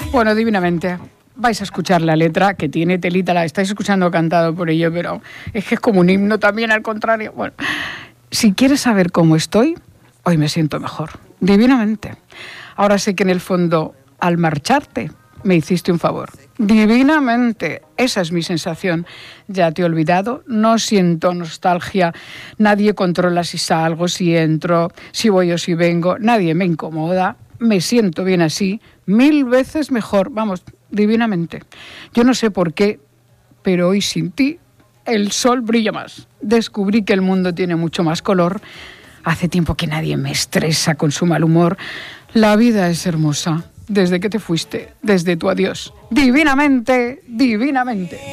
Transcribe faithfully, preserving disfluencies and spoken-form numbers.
Bueno, divinamente. Vais a escuchar la letra, que tiene telita, la estáis escuchando cantado por ello, pero es que es como un himno también, al contrario. Bueno, si quieres saber cómo estoy, hoy me siento mejor, divinamente. Ahora sé que en el fondo, al marcharte, me hiciste un favor. Divinamente, esa es mi sensación. Ya te he olvidado, no siento nostalgia, nadie controla si salgo, si entro, si voy o si vengo, nadie me incomoda, me siento bien así, mil veces mejor, vamos, divinamente. Yo no sé por qué, pero hoy sin ti el sol brilla más. Descubrí que el mundo tiene mucho más color. Hace tiempo que nadie me estresa con su mal humor. La vida es hermosa. Desde que te fuiste, desde tu adiós. Divinamente, divinamente.